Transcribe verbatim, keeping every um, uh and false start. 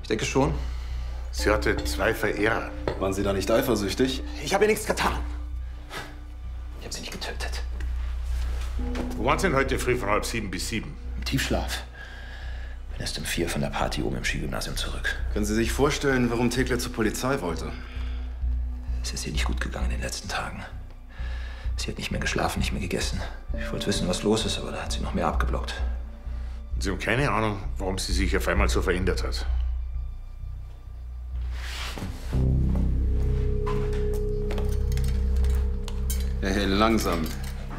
Ich denke schon. Sie hatte zwei Verehrer. Waren Sie da nicht eifersüchtig? Ich habe ihr nichts getan. Ich habe sie nicht getötet. Wo waren Sie denn heute früh von halb sieben bis sieben? Im Tiefschlaf. Bin erst um vier von der Party oben im Skigymnasium zurück. Können Sie sich vorstellen, warum Thekla zur Polizei wollte? Es ist ihr nicht gut gegangen in den letzten Tagen. Sie hat nicht mehr geschlafen, nicht mehr gegessen. Ich wollte wissen, was los ist, aber da hat sie noch mehr abgeblockt. Sie haben keine Ahnung, warum sie sich auf einmal so verändert hat. Hey, hey, langsam.